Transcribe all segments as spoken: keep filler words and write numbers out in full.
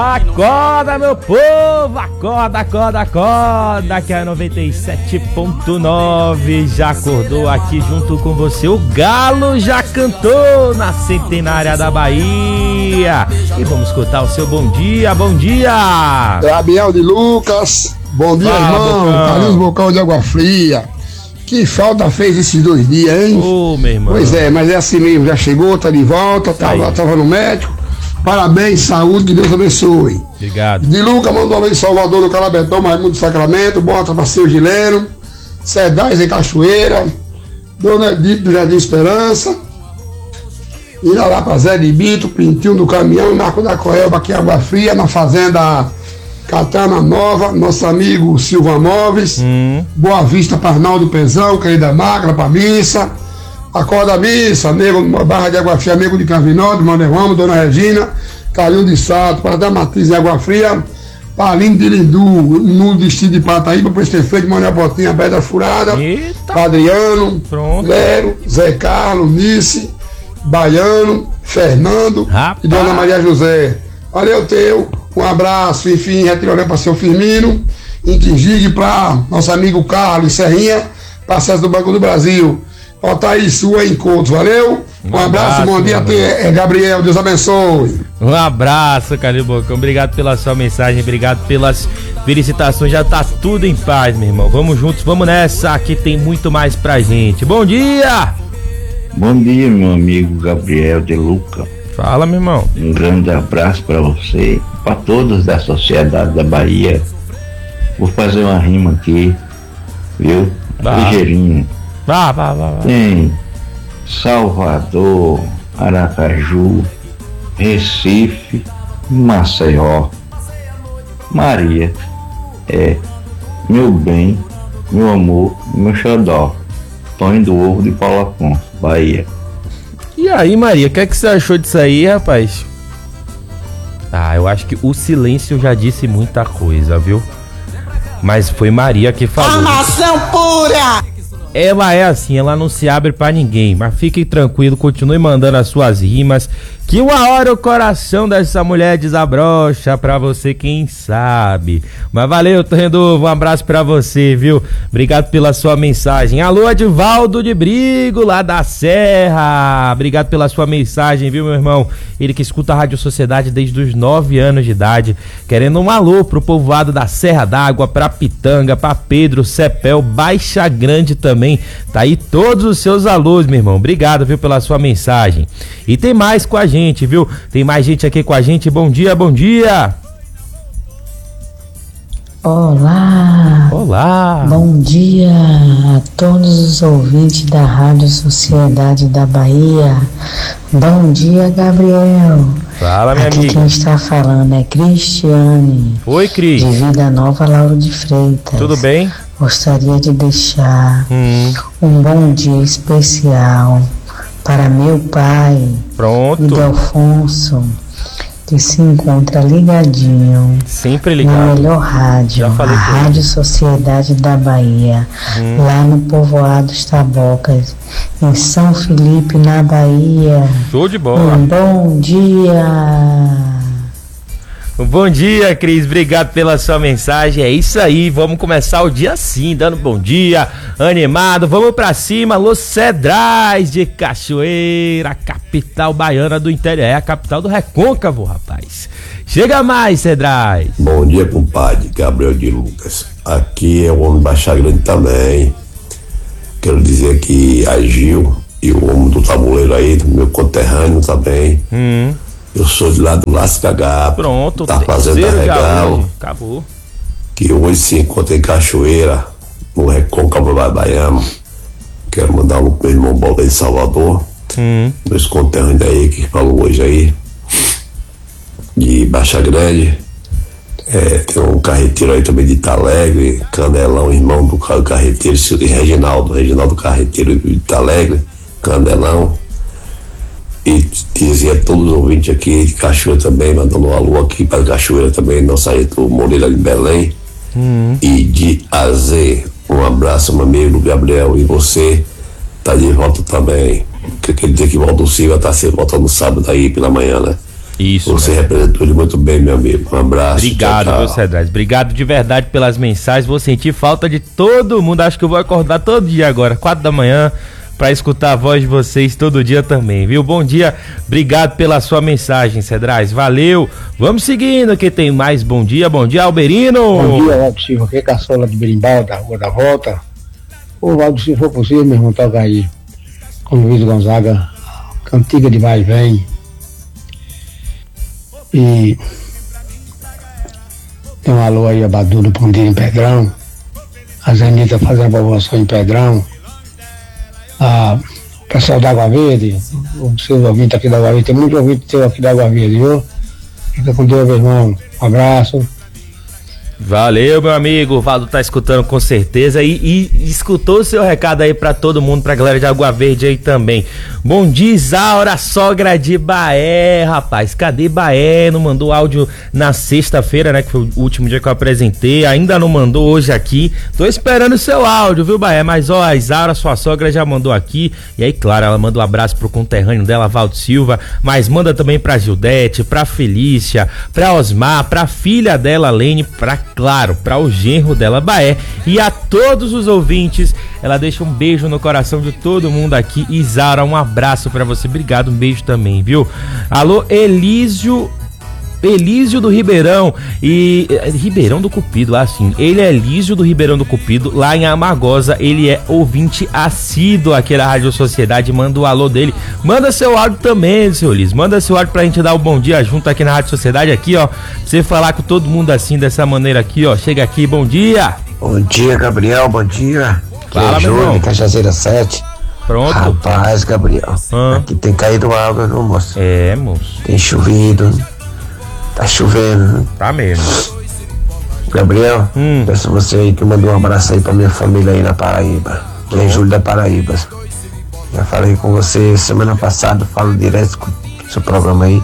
Acorda, meu povo, acorda, acorda, acorda, que a noventa e sete ponto nove já acordou aqui junto com você. O Galo já cantou na centenária da Bahia. E vamos escutar o seu bom dia, bom dia. Gabriel de Lucas, bom dia, Fala, irmão. Carlinhos Bocão de Água Fria. Que falta fez esses dois dias, hein? Ô, meu irmão. Pois é, mas é assim mesmo, já chegou, tá de volta, tava, tava no médico. Parabéns, saúde, que Deus abençoe. Obrigado. De Luca mandou uma vez em Salvador, no Calabetão, Raimundo do Sacramento, bota pra seu Gileno, Cedais em Cachoeira, Dona Edith do Jardim Esperança, irá lá pra Zé de Bito, Pintinho do Caminhão, Marco da Coelba, aqui em Água Fria, na Fazenda Catana Nova, nosso amigo Silva Móveis, hum. Boa Vista para Arnaldo Pezão, querida Magra, pra missa. Acorda a missa, nego Barra de Água Fria, amigo de Cavinópolis, Manderramo, Dona Regina, Carinho de Sato, para dar matriz em Água Fria, Palinho de Lindu, no destino de Pataíba, para esse feito, Mané Botinha, Pedra Furada, Eita. Adriano, Pronto. Lero, Zé Carlos, Nice, Baiano, Fernando Rapaz. E Dona Maria José. Valeu, teu, um abraço, enfim, retirou para seu Firmino, Intingigue para nosso amigo Carlos Serrinha, parceiro do Banco do Brasil. Ó, tá aí, sua encontro, valeu? Um, um abraço, abraço, bom dia, é Gabriel, Deus abençoe. Um abraço, Carlinhos Bocão, obrigado pela sua mensagem, obrigado pelas felicitações, já tá tudo em paz, meu irmão. Vamos juntos, vamos nessa, aqui tem muito mais pra gente. Bom dia! Bom dia, meu amigo Gabriel de Luca. Fala, meu irmão. Um grande abraço pra você, pra todos da sociedade da Bahia. Vou fazer uma rima aqui, viu? Ligeirinho. Vá, vá, vá, vá. Tem Salvador, Aracaju, Recife, Maceió. Maria é meu bem, meu amor, meu xodó. Tonho do Ovo de Paulo Afonso, Bahia. E aí, Maria, o que é que você achou disso aí, rapaz? Ah, eu acho que o silêncio já disse muita coisa, viu? Mas foi Maria que falou. Armação pura! Ela é assim, ela não se abre pra ninguém, mas fique tranquilo, continue mandando as suas rimas, que uma hora o coração dessa mulher desabrocha pra você, quem sabe. Mas valeu, Tonho, um abraço pra você, viu? Obrigado pela sua mensagem. Alô, Edivaldo de Brigo, lá da Serra. Obrigado pela sua mensagem, viu, meu irmão? Ele que escuta a Rádio Sociedade desde os nove anos de idade, querendo um alô pro povoado da Serra d'Água, pra Pitanga, pra Pedro, Cepel, Baixa Grande também. Tá aí todos os seus alôs, meu irmão. Obrigado, viu, pela sua mensagem. E tem mais com a gente, viu? Tem mais gente aqui com a gente. Bom dia, bom dia. Olá. Olá. Bom dia a todos os ouvintes da Rádio Sociedade da Bahia. Bom dia, Gabriel. Fala, minha Aqui amiga. Quem está falando é Cristiane. Oi, Cris. De Vida Nova, Lauro de Freitas. Tudo bem? Gostaria de deixar hum. um bom dia especial para meu pai, Pronto. Ildefonso, que se encontra ligadinho, sempre ligado, na melhor rádio, a Rádio Sociedade da Bahia, hum. lá no povoado Tabocas, em São Felipe, na Bahia. Show de bola. Um bom dia. Bom dia, Cris, obrigado pela sua mensagem, é isso aí, vamos começar o dia assim, dando bom dia, animado, vamos pra cima, Los Cedrais de Cachoeira, capital baiana do interior, é a capital do Recôncavo, rapaz. Chega mais, Cedrais. Bom dia, compadre, Gabriel de Lucas, aqui é o homem Baixa Grande também, quero dizer que a Gil e o homem do tabuleiro aí, meu conterrâneo também. Hum. Eu sou de lá do Lascagá. Pronto, tá fazendo Regal. Acabou. Que hoje se encontra em Cachoeira, no Recôncavo Baiano. Quero mandar um pro meu irmão Balde de Salvador. Hum. Meus conterrâneos aí que falou hoje aí. De Baixa Grande. É, tem um carreteiro aí também de Italegre, Candelão, irmão do carreteiro, Reginaldo, Reginaldo Carreteiro de Italegre, Candelão. E dizia a todos os ouvintes aqui de Cachoeira também, mandando um alô aqui para Cachoeira também, nosso Ayrton Moreira de Belém. Uhum. E de A Z, um abraço, meu amigo Gabriel, e você tá de volta também. Que quer dizer que o Valdo Silva tá se voltando no sábado aí pela manhã, né? Isso. Você representou ele muito bem, meu amigo. Um abraço. Obrigado, tchau, tchau. viu, Cedrais? Obrigado de verdade pelas mensagens. Vou sentir falta de todo mundo. Acho que eu vou acordar todo dia agora, quatro da manhã, pra escutar a voz de vocês todo dia também, viu? Bom dia, obrigado pela sua mensagem, Cedrais. Valeu. Vamos seguindo, que tem mais. Bom dia, bom dia, Alberino. Bom dia, Valdo Silva. Aqui é Caçola de Berimbau, da Rua da Volta. Ô, Valdo, se for possível, meu irmão, toca aí com Luiz Gonzaga, Cantiga de Vai e Vem. E tem um alô aí a Badu do Pondinho em Pedrão, a Zenita fazendo a povoação em Pedrão, a, o pessoal da Água Verde, os seus ouvintes aqui da Água Verde, tem muito ouvinte seu aqui da Água Verde, viu? Fica com Deus, meu irmão, um abraço. Valeu, meu amigo. O Valdo tá escutando com certeza e, e escutou o seu recado aí pra todo mundo, pra galera de Água Verde aí também. Bom dia, Isaura, sogra de Baé, rapaz. Cadê Baé? Não mandou áudio na sexta-feira, né? Que foi o último dia que eu apresentei. Ainda não mandou hoje aqui. Tô esperando o seu áudio, viu, Baé? Mas ó, a Isaura, sua sogra, já mandou aqui. E aí, claro, ela manda um abraço pro conterrâneo dela, Valdo Silva. Mas manda também pra Gildete, pra Felícia, pra Osmar, pra filha dela, Lene, pra claro, para o genro dela, Baé, e a todos os ouvintes. Ela deixa um beijo no coração de todo mundo aqui. Isaura, um abraço para você, obrigado, um beijo também, viu? Alô, Elísio Elísio do Ribeirão e Ribeirão do Cupido, lá assim, ele é Elísio do Ribeirão do Cupido, lá em Amagosa. Ele é ouvinte assíduo aqui da Rádio Sociedade. Manda o alô dele, manda seu áudio também, seu Elísio, manda seu áudio pra gente dar o bom dia junto aqui na Rádio Sociedade, aqui ó, pra você falar com todo mundo assim, dessa maneira aqui ó, chega aqui, bom dia. Bom dia, Gabriel, bom dia. Fala, aqui é meu irmão. Júlio, Cachaceira sete. Pronto. Rapaz, Gabriel, ah. aqui tem caído água, viu, moço? É, moço. Tem chovido. Tá chovendo. Tá mesmo. Gabriel, hum. peço você aí que mandou um abraço aí pra minha família aí na Paraíba. Que é Júlio da Paraíba. Já falei com você semana passada, falo direto com o seu programa aí.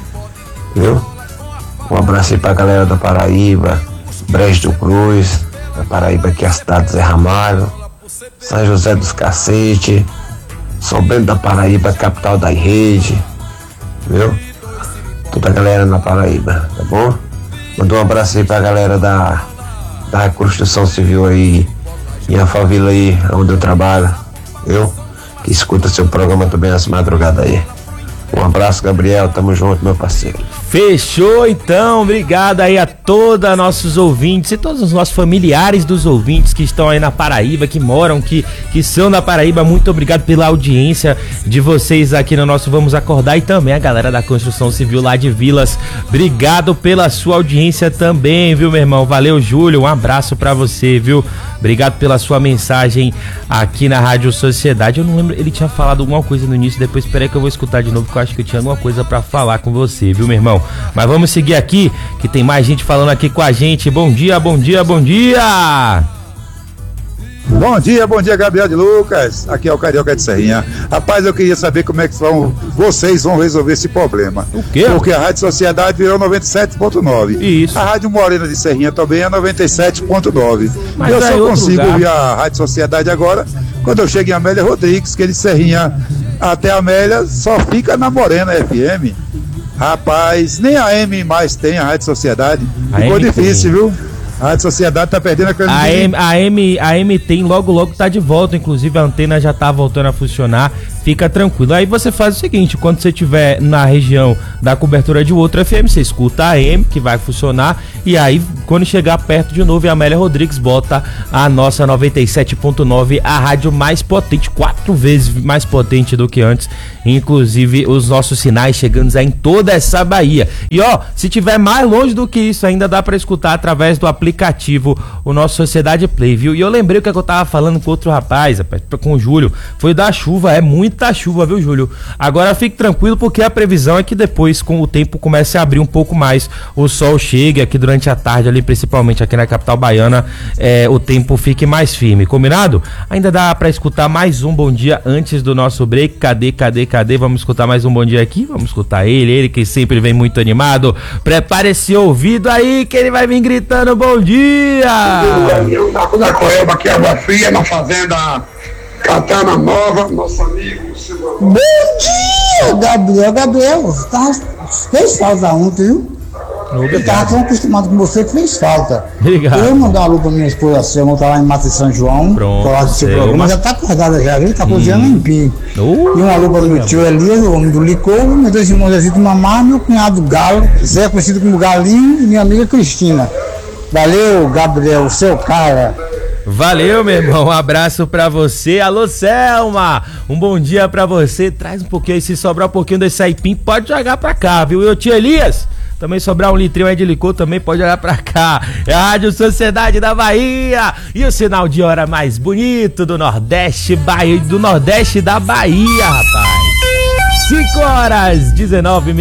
Viu? Um abraço aí pra galera da Paraíba, Brejo do Cruz, da Paraíba, que é a cidade de Zé Ramalho, São José dos Cacete, São Bento da Paraíba, capital da rede. Viu? Toda a galera na Paraíba, tá bom? Mandou um abraço aí pra galera da, da construção civil aí, em Alphaville aí, onde eu trabalho, viu? Que escuta seu programa também nas madrugadas aí. Um abraço, Gabriel, tamo junto, meu parceiro. Fechou então, obrigado aí a todos nossos ouvintes e todos os nossos familiares dos ouvintes que estão aí na Paraíba, que moram, que, que são da Paraíba. Muito obrigado pela audiência de vocês aqui no nosso Vamos Acordar, e também a galera da construção civil lá de Vilas, obrigado pela sua audiência também, viu, meu irmão? Valeu, Júlio, um abraço pra você, viu? Obrigado pela sua mensagem aqui na Rádio Sociedade. Eu não lembro, ele tinha falado alguma coisa no início, depois esperei que eu vou escutar de novo, porque eu acho que eu tinha alguma coisa pra falar com você, viu, meu irmão? Mas vamos seguir aqui, que tem mais gente falando aqui com a gente. Bom dia, bom dia, bom dia! Bom dia, bom dia, Gabriel de Lucas. Aqui é o Carioca de Serrinha. Rapaz, eu queria saber como é que vão, vocês vão resolver esse problema. O quê? Porque a Rádio Sociedade virou noventa e sete ponto nove. Isso. A Rádio Morena de Serrinha também é noventa e sete ponto nove. Mas eu é só outro consigo lugar. ouvir a Rádio Sociedade agora quando eu chego em Amélia Rodrigues, que é de Serrinha até Amélia só fica na Morena F M. Rapaz, nem a M mais tem a Rádio Sociedade. A Ficou M difícil, tem. viu? A Rádio Sociedade tá perdendo a A credibilidade. M, a, M, a M tem logo logo tá de volta, inclusive a antena já tá voltando a funcionar, fica tranquilo. Aí você faz o seguinte, quando você estiver na região da cobertura de outro F M, você escuta a M, que vai funcionar, e aí quando chegar perto de novo, a Amélia Rodrigues bota a nossa noventa e sete ponto nove, a rádio mais potente, quatro vezes mais potente do que antes, inclusive os nossos sinais chegando em toda essa Bahia. E ó, se tiver mais longe do que isso, ainda dá pra escutar através do aplicativo o nosso Sociedade Play, viu? E eu lembrei o que, é que eu tava falando com outro rapaz, rapaz, com o Júlio, foi da chuva, é muita chuva, viu, Júlio? Agora fique tranquilo, porque a previsão é que depois, com o tempo, comece a abrir um pouco mais, o sol chegue aqui durante a tarde ali, principalmente aqui na capital baiana, é, o tempo fique mais firme, combinado? Ainda dá pra escutar mais um bom dia antes do nosso break. Cadê, cadê, cadê? Vamos escutar mais um bom dia aqui? Vamos escutar ele, ele que sempre vem muito animado. Prepare esse ouvido aí, que ele vai vir gritando bom dia! Da Coelba, aqui é Água Fria, na fazenda Catana Nova, nosso amigo Silvio. Bom dia, Gabriel. Gabriel, tá, fez falta ontem, viu? Eu tava tão acostumado com você que fez falta. Obrigado. Eu mandar um alô pra minha esposa Selma, tá lá em Mata de São João. Pronto, tô lá do seu programa, já tá acordada já, viu? Tá cozinhando hum. em pim. Uh, e um alô para o meu tio Elias, o homem do licor, meus dois irmãos Zezito Mamar, meu cunhado Galo, Zé, conhecido como Galinho, e minha amiga Cristina. Valeu, Gabriel, seu cara. Valeu, meu irmão, um abraço pra você. Alô, Selma, um bom dia pra você. Traz um pouquinho aí, se sobrar um pouquinho desse aipim, pode jogar pra cá, viu? E o tio Elias, também sobrar um litrinho aí de licor, também pode jogar pra cá. É a Rádio Sociedade da Bahia e o sinal de hora mais bonito do Nordeste, Bahia, do Nordeste da Bahia, rapaz. cinco horas, dezenove minutos.